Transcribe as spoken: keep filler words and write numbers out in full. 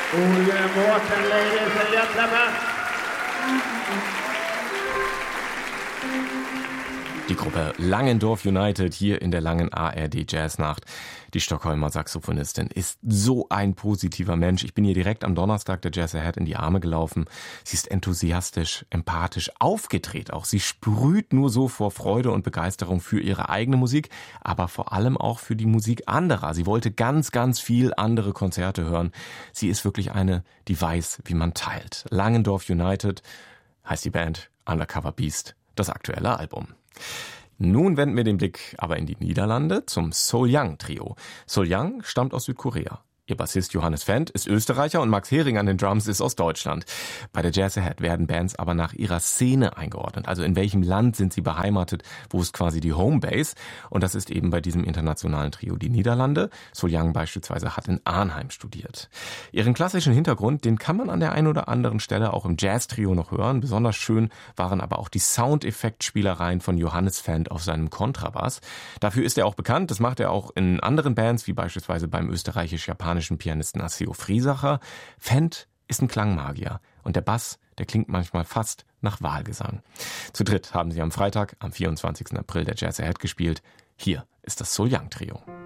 Guten Morgen, Ladies and Gentlemen. Die Gruppe Langendorf United hier in der langen A R D Jazznacht. Die Stockholmer Saxophonistin ist so ein positiver Mensch. Ich bin ihr direkt am Donnerstag der Jazz Ahead in die Arme gelaufen. Sie ist enthusiastisch, empathisch, aufgedreht auch. Sie sprüht nur so vor Freude und Begeisterung für ihre eigene Musik, aber vor allem auch für die Musik anderer. Sie wollte ganz, ganz viel andere Konzerte hören. Sie ist wirklich eine, die weiß, wie man teilt. Langendorf United heißt die Band, Undercover Beast, das aktuelle Album. Nun wenden wir den Blick aber in die Niederlande zum Soul Young Trio. Soul Young stammt aus Südkorea. Ihr Bassist Johannes Fendt ist Österreicher und Max Hering an den Drums ist aus Deutschland. Bei der Jazz Ahead werden Bands aber nach ihrer Szene eingeordnet. Also in welchem Land sind sie beheimatet, wo ist quasi die Homebase. Und das ist eben bei diesem internationalen Trio die Niederlande. Soul Young beispielsweise hat in Arnheim studiert. Ihren klassischen Hintergrund, den kann man an der einen oder anderen Stelle auch im Jazz-Trio noch hören. Besonders schön waren aber auch die Soundeffektspielereien von Johannes Fendt auf seinem Kontrabass. Dafür ist er auch bekannt. Das macht er auch in anderen Bands, wie beispielsweise beim österreichisch-japanischen Pianisten Asio Friesacher. Fendt ist ein Klangmagier und der Bass, der klingt manchmal fast nach Wahlgesang. Zu dritt haben sie am Freitag, am vierundzwanzigsten April der Jazz Ahead gespielt. Hier ist das Soul Young Trio.